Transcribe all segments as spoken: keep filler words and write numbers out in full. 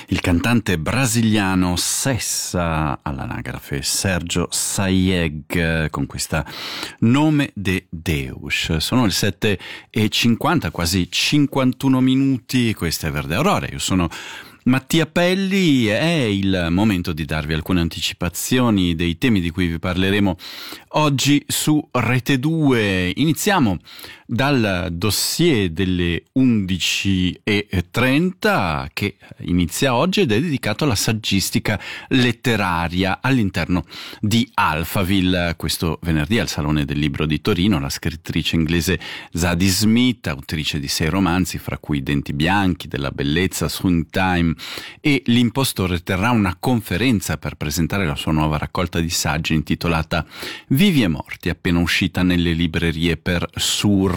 Il cantante brasiliano Sessa, all'anagrafe Sergio Sayeg, con questa Nome de Deus. Sono le sette e cinquanta, quasi cinquantuno minuti, questa è Verde Aurora. Io sono Mattia Pelli, è il momento di darvi alcune anticipazioni dei temi di cui vi parleremo oggi su Rete due. Iniziamo dal dossier delle undici e trenta che inizia oggi ed è dedicato alla saggistica letteraria all'interno di Alphaville. Questo venerdì al Salone del Libro di Torino la scrittrice inglese Zadie Smith, autrice di sei romanzi fra cui I Denti Bianchi, Della Bellezza, Swing Time e L'impostore, terrà una conferenza per presentare la sua nuova raccolta di saggi intitolata Vivi e Morti, appena uscita nelle librerie per Sur.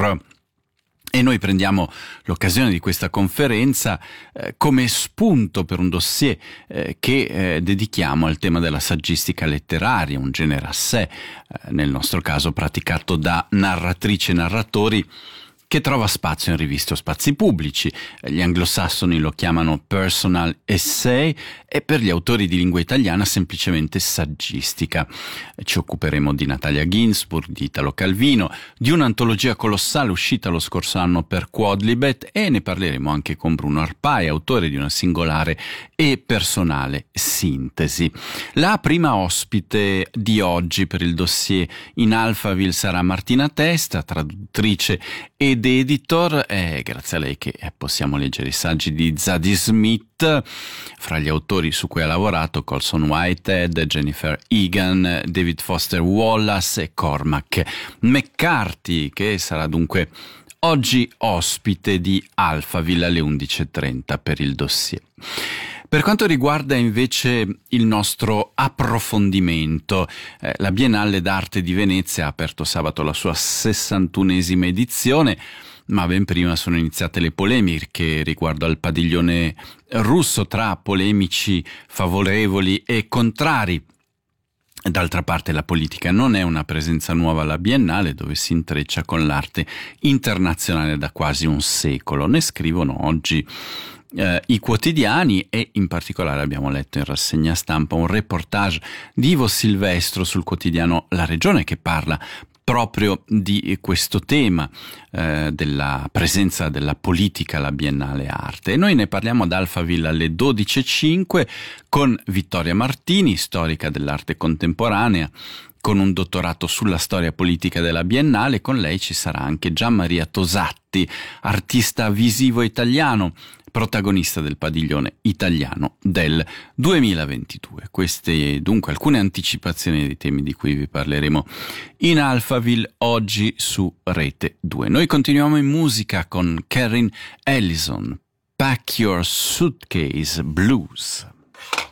E noi prendiamo l'occasione di questa conferenza eh, come spunto per un dossier eh, che eh, dedichiamo al tema della saggistica letteraria, un genere a sé, eh, nel nostro caso praticato da narratrici e narratori, che trova spazio in riviste o spazi pubblici. Gli anglosassoni lo chiamano personal essay e per gli autori di lingua italiana semplicemente saggistica. Ci occuperemo di Natalia Ginzburg, di Italo Calvino, di un'antologia colossale uscita lo scorso anno per Quodlibet, e ne parleremo anche con Bruno Arpai, autore di una singolare e personale sintesi. La prima ospite di oggi per il dossier in Alphaville sarà Martina Testa, traduttrice ed editor. È grazie a lei che possiamo leggere i saggi di Zadie Smith, fra gli autori su cui ha lavorato Colson Whitehead, Jennifer Egan, David Foster Wallace e Cormac McCarthy, che sarà dunque oggi ospite di Alphaville alle undici e trenta per il dossier. Per quanto riguarda invece il nostro approfondimento, eh, la Biennale d'Arte di Venezia ha aperto sabato la sua sessantunesima edizione, ma ben prima sono iniziate le polemiche riguardo al padiglione russo tra polemici favorevoli e contrari. D'altra parte la politica non è una presenza nuova alla Biennale, dove si intreccia con l'arte internazionale da quasi un secolo. Ne scrivono oggi Eh, i quotidiani, e in particolare abbiamo letto in rassegna stampa un reportage di Ivo Silvestro sul quotidiano La Regione, che parla proprio di questo tema eh, della presenza della politica alla Biennale Arte. E noi ne parliamo ad Alphaville alle dodici e cinque con Vittoria Martini, storica dell'arte contemporanea, con un dottorato sulla storia politica della Biennale. Con lei ci sarà anche Gianmaria Tosatti, artista visivo italiano, protagonista del padiglione italiano del duemilaventidue. Queste dunque alcune anticipazioni dei temi di cui vi parleremo in Alphaville oggi su Rete due. Noi continuiamo in musica con Karen Ellison, Pack Your Suitcase Blues.